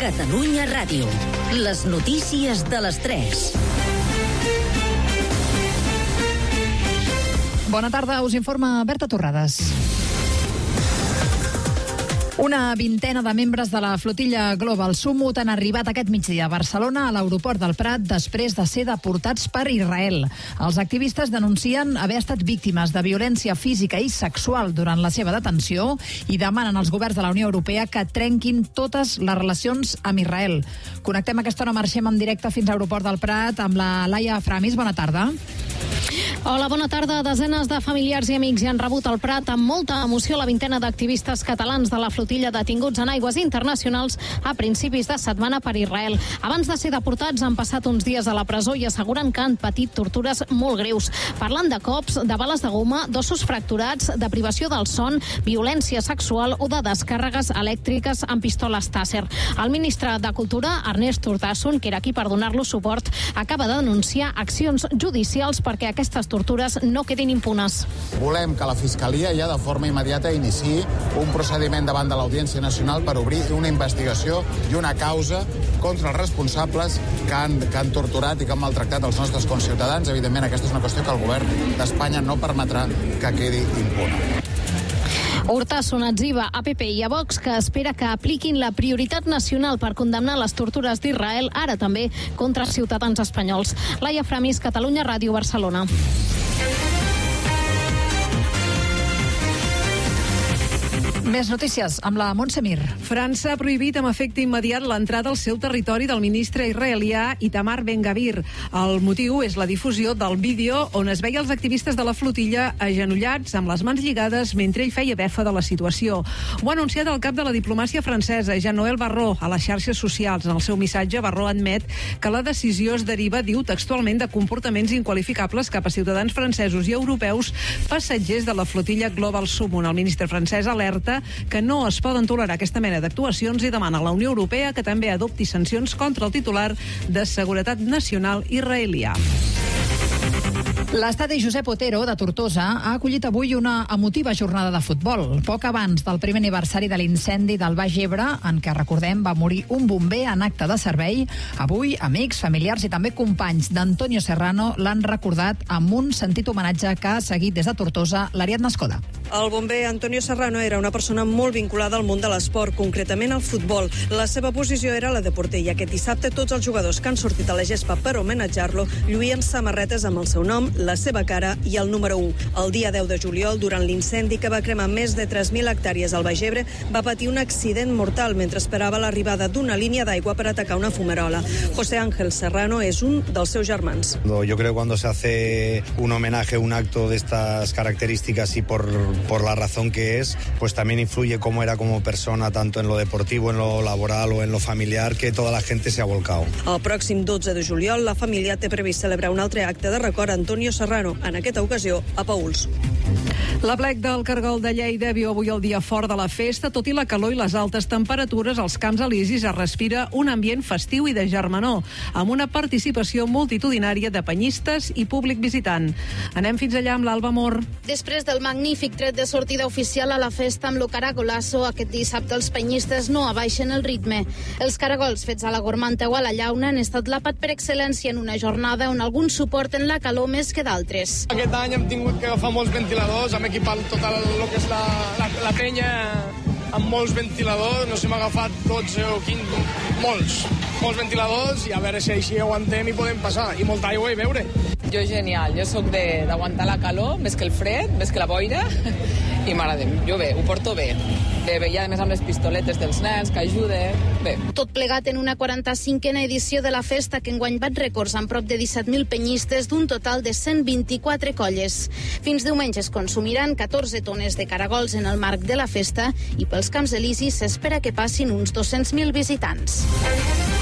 Catalunya Ràdio. Les notícies de les 3. Bona tarda, us informa Berta Torrades. Una vintena de membres de la flotilla Global Summut han arribat aquest migdia a Barcelona a l'aeroport del Prat després de ser deportats per Israel. Els activistes denuncien haver estat víctimes de violència física i sexual durant la seva detenció i demanen als governs de la Unió Europea que trenquin totes les relacions amb Israel. Connectem aquesta hora, marxem en directe fins a l'aeroport del Prat amb la Laia Framis. Bona tarda. Hola, bona tarda. Desenes de familiars i amics hi han rebut al Prat amb molta emoció la vintena d'activistes catalans de la flotilla detinguts en aigües internacionals a principis de setmana per Israel. Abans de ser deportats han passat uns dies a la presó i asseguren que han patit tortures molt greus. Parlant de cops, de bales de goma, d'ossos fracturats, de privació del son, violència sexual o de descàrregues elèctriques amb pistoles Taser. El ministre de Cultura, Ernest Urtasun, que era aquí per donar-los suport, acaba de denunciar accions judicials perquè aquestes tortures no quedin impunes. Volem que la Fiscalia ja de forma immediata iniciï un procediment davant de l'Audiència Nacional per obrir una investigació i una causa contra els responsables que han torturat i que han maltractat els nostres conciutadans. Evidentment, aquesta és una qüestió que el govern d'Espanya no permetrà que quedi impune. Urtasun etziba a PP i a Vox que espera que apliquin la prioritat nacional per condemnar les tortures d'Israel, ara també contra ciutadans espanyols. Laia Framis, Catalunya Ràdio, Barcelona. Més notícies amb la Montse Mir. França ha prohibit amb efecte immediat l'entrada al seu territori del ministre israelià Itamar Ben-Gvir. El motiu és la difusió del vídeo on es veia els activistes de la flotilla agenollats amb les mans lligades mentre ell feia befa de la situació. Ho ha anunciat el cap de la diplomàcia francesa, Jean-Noël Barrot, a les xarxes socials. En el seu missatge, Barrot admet que la decisió es deriva, diu textualment, de comportaments inqualificables cap a ciutadans francesos i europeus passatgers de la flotilla Global Summut. El ministre francès alerta que no es poden tolerar aquesta mena d'actuacions i demana a la Unió Europea que també adopti sancions contra el titular de Seguretat Nacional israelià. L'estadi Josep Otero de Tortosa ha acollit avui una emotiva jornada de futbol, poc abans del primer aniversari de l'incendi del Baix Ebre, en què, recordem, va morir un bomber en acte de servei. Avui, amics, familiars i també companys d'Antonio Serrano l'han recordat amb un sentit homenatge que ha seguit des de Tortosa l'Ariadna Escoda. El bomber Antonio Serrano era una persona molt vinculada al món de l'esport, concretament al futbol. La seva posició era la de porter i aquest dissabte tots els jugadors que han sortit a la gespa per homenatjar-lo lluïen samarretes amb el seu nom, la seva cara i el número 1. El dia 10 de juliol, durant l'incendi que va cremar més de 3.000 hectàrees al Baix Ebre, va patir un accident mortal mentre esperava l'arribada d'una línia d'aigua per atacar una fumerola. José Ángel Serrano és un dels seus germans. Yo creo que cuando se hace un homenaje, un acto de estas características y por la razón que es, pues también influye cómo era como persona, tanto en lo deportivo, en lo laboral o en lo familiar, que toda la gente se ha volcado. El pròxim 12 de juliol, la família té previst celebrar un altre acte de record a Antonio Serrano, en aquesta ocasió a Paüls. La plec del Cargol de Lleida viu avui el dia fort de la festa. Tot i la calor i les altes temperatures, als Camps Elisis es respira un ambient festiu i de germanor, amb una participació multitudinària de penyistes i públic visitant. Anem fins allà amb l'Alba Mor. Després del magnífic tret de sortida oficial a la festa amb lo caragolasso, aquest dissabte els penyistes no abaixen el ritme. Els caragols fets a la Gormanta o a la Llauna han estat l'àpat per excel·lència en una jornada on alguns suporten la calor més que d'altres. Aquest any hem tingut que agafar molts ventiladors, hem equipat tot el que és la penya amb molts ventiladors, no sé, hem agafat 12 o 15, molts ventiladors, i a veure si així aguantem i podem passar, i molta aigua i beure. Jo genial, jo sóc d'aguantar la calor, més que el fred, més que la boira, i m'agrada, jo bé, ho porto bé. Bé, i a més amb les pistoletes dels nens, que ajuda, bé. Tot plegat en una 45a edició de la festa que enguany bat rècords amb prop de 17.000 penyistes d'un total de 124 colles. Fins diumenge es consumiran 14 tones de caragols en el marc de la festa i pels Camps Elisis s'espera que passin uns 200.000 visitants.